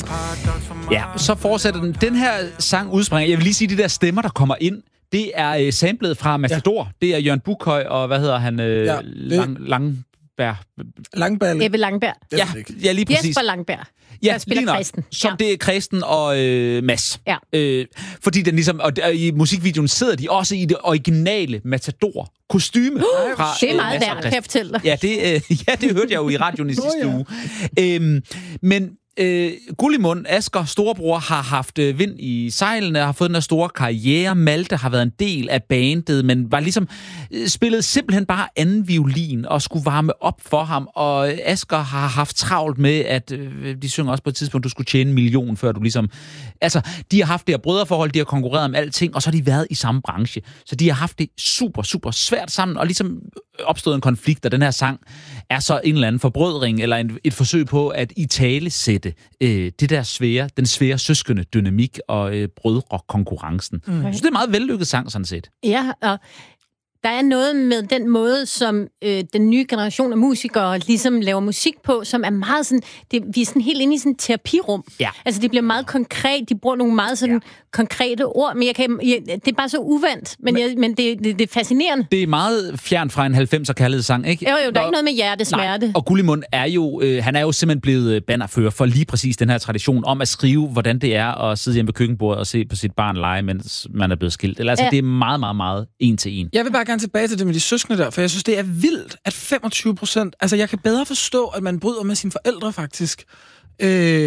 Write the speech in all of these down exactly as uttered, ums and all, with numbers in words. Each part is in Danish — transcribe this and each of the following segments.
Ja, så fortsætter den. Den her sang udspringer. Jeg vil lige sige, de der stemmer, der kommer ind, det er øh, samlet fra Matador. Ja. Det er Jørgen Bukhøj og, hvad hedder han? Øh, ja, det... Lang, Langberg. Langberg. Ebbe Langberg. Ja, ja, lige præcis. Jesper Langberg. Ja, lige nok. Som ja. Det er Kristen og øh, Mads. Ja. Øh, fordi den ligesom, og, og i musikvideoen sidder de også i det originale Matador-kostyme. Uh, fra, det er meget øh, værd, kan jeg fortælle dig. Ja, det, øh, ja, det hørte jeg jo i radioen i sidste oh, ja. uge. Øhm, men øh, Gullimund, Asger, storebror, har haft øh, vind i sejlene, har fået den der store karriere. Malte har været en del af bandet, men var ligesom øh, spillet simpelthen bare anden violin og skulle varme op for ham. Og Asger har haft travlt med, at øh, de synger også på et tidspunkt, du skulle tjene en million, før du ligesom... Altså, de har haft det her brødreforhold, de har konkurreret om alting, og så har de været i samme branche. Så de har haft det super, super svært sammen, og ligesom opstået en konflikt, og den her sang er så en eller anden forbrødring, eller en, et forsøg på at italesætte øh, det der svære, den svære søskende dynamik og øh, brødre-konkurrencen. Mm. Så det er en meget vellykket sang, sådan set. Ja, og der er noget med den måde, som øh, den nye generation af musikere ligesom laver musik på, som er meget sådan, det, vi er sådan helt inde i sådan et terapirum. Ja. Altså, det bliver meget konkret, de bruger nogle meget sådan ja. konkrete ord, men jeg kan, jeg, det er bare så uvandt, men, men, jeg, men det, det, det er fascinerende. Det er meget fjern fra en halvfemser kærlighedssang, ikke? Jo, jo, der er ikke noget med hjertesmerte. Nej. Og Gullimund er jo, øh, han er jo simpelthen blevet bannerfører for lige præcis den her tradition om at skrive, hvordan det er at sidde hjemme ved køkkenbordet og se på sit barn lege, mens man er blevet skilt. Eller, altså, ja. Det er meget, meget, meget en til en. Jeg vil bare gerne tilbage til det med de søskende der, for jeg synes, det er vildt, at femogtyve procent... Altså, jeg kan bedre forstå, at man bryder med sine forældre, faktisk. Øh,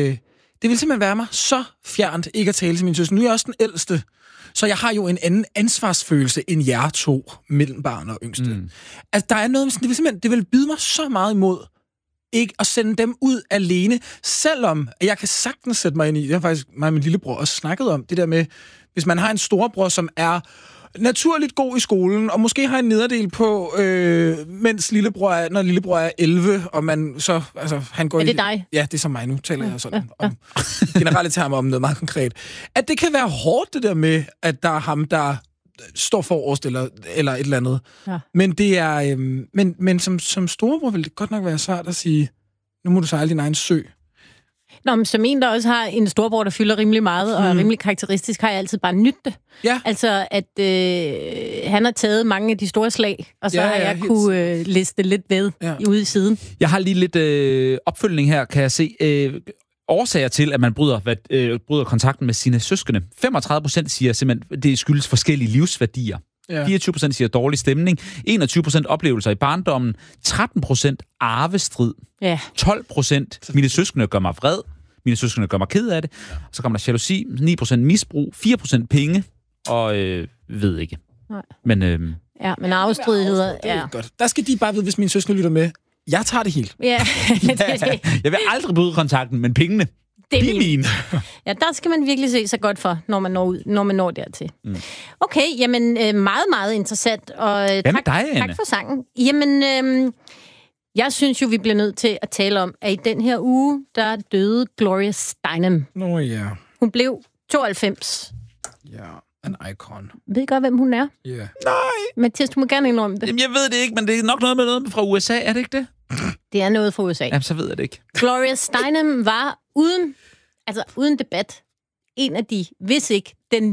det vil simpelthen være mig så fjernt ikke at tale til mine søskende. Nu er jeg også den ældste, så jeg har jo en anden ansvarsfølelse end jer to, mellem barn og yngste. Mm. Altså, der er noget med sådan, det vil simpelthen, det vil byde mig så meget imod, ikke at sende dem ud alene, selvom jeg kan sagtens sætte mig ind i, det har faktisk mig og min lillebror også snakket om, det der med, hvis man har en storebror, som er naturligt god i skolen, og måske har en nederdel på, øh, mens lillebror er, når lillebror er elleve, og man så, altså, han går er det i, dig? Ja, det er som mig, nu taler jeg sådan ja, ja. om generelle termer om noget meget konkret. At det kan være hårdt, det der med, at der er ham, der står forrest, eller, eller et eller andet. Ja. Men det er, øh, men, men som, som storebror vil det godt nok være svært at sige, nu må du sejle din egen sø. Nå, men som en, der også har en storbror, der fylder rimelig meget, og er rimelig karakteristisk, har jeg altid bare nydt det. Ja. Altså, at øh, han har taget mange af de store slag, og så ja, har jeg ja, kunne øh, liste lidt ved ja. ude i siden. Jeg har lige lidt øh, opfølgning her, kan jeg se. Øh, årsager til, at man bryder, hvad, øh, bryder kontakten med sine søskende. femogtredive procent siger simpelthen, det skyldes forskellige livsværdier. Ja. fireogtyve procent siger dårlig stemning, enogtyve procent oplevelser i barndommen, tretten procent arvestrid, ja. tolv procent mine søskende gør mig vred, mine søskende gør mig ked af det, så kommer der jalousi, ni procent misbrug, fire procent penge, og øh, ved ikke. Nej. Men, øh, ja, men arvestridigheder, ja. Godt. Der skal de bare vide, hvis mine søskende lytter med, jeg tager det helt. Ja. Jeg vil aldrig bryde kontakten, men pengene, det er de er mine. Ja, der skal man virkelig se sig godt for, når man når, ud, når, man når dertil. Mm. Okay, jamen meget, meget interessant. Og Hvad tak, med dig, Anne? tak for sangen. Jamen, øh, jeg synes jo, vi bliver nødt til at tale om, at i den her uge, der døde Gloria Steinem. Nå ja. Hun blev tooghalvfems. Ja, en icon. Ved I godt, hvem hun er? Ja. Yeah. Nej. Mathias, du må gerne indrømme det. Jamen, jeg ved det ikke, men det er nok noget med noget fra U S A, er det ikke det? Det er noget fra U S A. Jamen, så ved jeg det ikke. Gloria Steinem var uden, altså uden debat, en af de, hvis ikke den